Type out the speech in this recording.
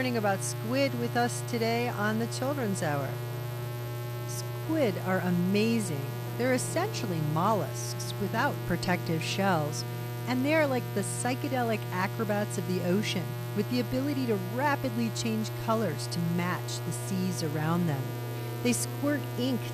Learning about squid with us today on the Children's Hour. Squid are amazing. They're essentially mollusks without protective shells, and they're like the psychedelic acrobats of the ocean with the ability to rapidly change colors to match the seas around them. They squirt ink